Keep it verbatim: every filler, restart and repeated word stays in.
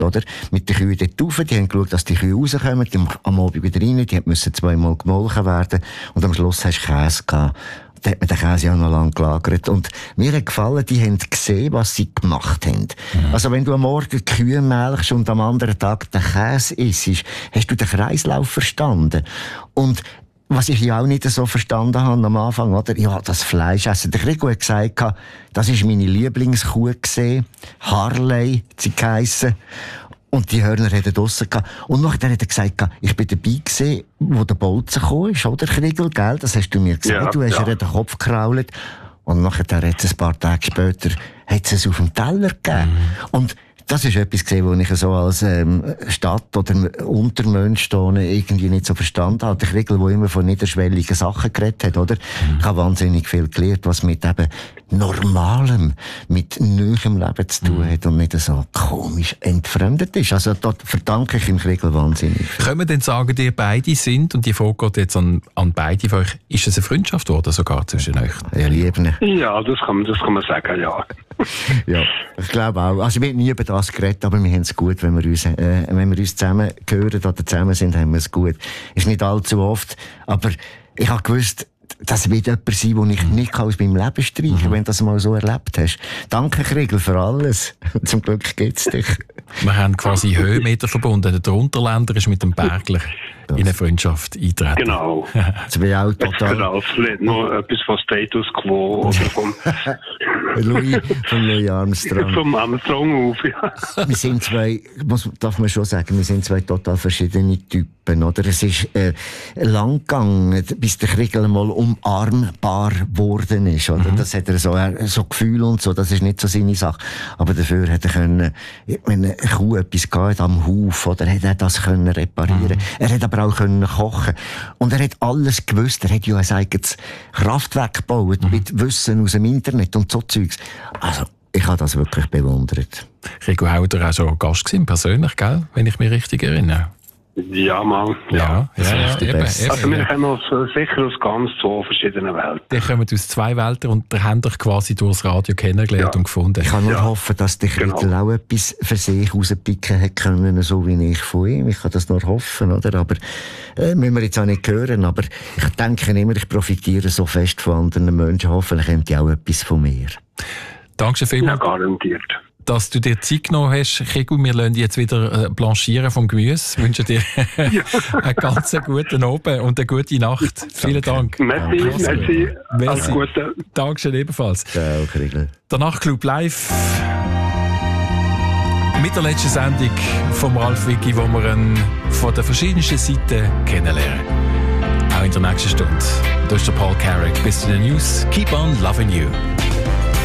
oder? Mit den Kühen dort rauf, die haben geschaut, dass die Kühe rauskommen, die am Abend wieder rein, die müssen zweimal gemolken werden und am Schluss hast du Käse gehabt. Da hat man den Käse ja noch lange gelagert. Und mir hat gefallen, die haben gesehen, was sie gemacht haben. Mhm. Also wenn du am Morgen die Kühe melkst und am anderen Tag den Käse isst, hast du den Kreislauf verstanden. Und was ich ja auch nicht so verstanden habe am Anfang, oder? Ja, das Fleisch essen. Der Rico hat gesagt, das war meine Lieblingskuh gesehen. Harley, sie geheissen. Und die Hörner hatten draussen gehabt. Und nachher hat er gesagt, ich bin dabei gewesen, wo der Bolzen gekommen ist, oder, Kriegel, gell? Das hast du mir gesagt. Ja, du hast ja. ihr den Kopf gerault. Und nachher hat es ein paar Tage später, hat es auf dem Teller gegeben. Mhm. Und das ist etwas gesehen, was ich so als ähm, Stadt- oder Untermensch irgendwie nicht so verstanden habe. Der Kriegel, der immer von niederschwelligen Sachen geredet hat, oder? Mhm. Ich habe wahnsinnig viel gelernt, was mit eben Normalem, mit neuem Leben zu tun hat und nicht so komisch entfremdet ist. Also dort verdanke ich dem Kriegel wahnsinnig viel. Können wir denn sagen, ihr beide sind, und die Frage geht jetzt an, an beide von euch, ist es eine Freundschaft geworden sogar zwischen euch? Ja, lieben. Ja, das kann man, das kann man sagen, ja. Ja, ich glaube auch. Also wir haben nie über das geredet, aber wir haben es gut, wenn wir uns, äh, wenn wir uns zusammen hören oder zusammen sind, haben wir es gut. Ist nicht allzu oft, aber ich habe gewusst, das wird jemand sein, den ich nicht aus meinem Leben streichen kann, mhm. wenn du das mal so erlebt hast. Danke, Kriegel, für alles. Zum Glück gibt's dich. Wir haben quasi Höhenmeter verbunden. Der Unterländer ist mit dem Bergler das. in eine Freundschaft eintreten. Genau. Das wäre auch total... Genau, vielleicht noch etwas von Status Quo oder vom... Louis, von Louis Armstrong. Vom Armstrong auf, ja. Wir sind zwei, muss, darf man schon sagen, wir sind zwei total verschiedene Typen, oder? Es ist äh, lang gegangen, bis der Kriegel mal umarmbar geworden ist, oder? Mhm. Das hat er so, er, so Gefühl und so, das ist nicht so seine Sache. Aber dafür hätte er können, wenn eine Kuh etwas gehabt am Hof, oder hätte er das können reparieren. Mhm. Er hätte aber auch können kochen. Und er hat alles gewusst. Er hat ja ein eigenes Kraftwerk gebaut, mhm. mit Wissen aus dem Internet und so Zeugs. Also, ich habe das wirklich bewundert. Rico Hauder auch schon Gast gewesen, persönlich, gell? Wenn ich mich richtig erinnere. Ja, Mann. Ja, ja, ja, ja eben, eben. Also wir kommen aus, sicher aus ganz zwei verschiedenen Welten. Die kommen aus zwei Welten und ihr habt euch quasi durchs Radio kennengelernt ja. und gefunden. Ich kann nur ja. hoffen, dass der Kriegel genau. auch etwas für sich rauspicken hätte können, so wie ich von ihm. Ich kann das nur hoffen, oder? Aber äh, müssen wir jetzt auch nicht hören. Aber ich denke immer, ich profitiere so fest von anderen Menschen. Hoffentlich haben die auch etwas von mir. Danke vielmals. Ja, garantiert. Dass du dir Zeit genommen hast, Kriegel. Wir lassen dich jetzt wieder blanchieren vom Gemüse. Ich wünsche dir ja. einen ganz guten Abend und eine gute Nacht. Vielen Dank. Merci, merci. Alles Gute. Dankeschön ebenfalls. Ciao, Kriegel. Der Nachtclub live mit der letzten Sendung vom Ralf Wicki, wo wir ihn von den verschiedensten Seiten kennenlernen. Auch in der nächsten Stunde. Das ist der Paul Carrick. Bis zu den News. Keep on loving you.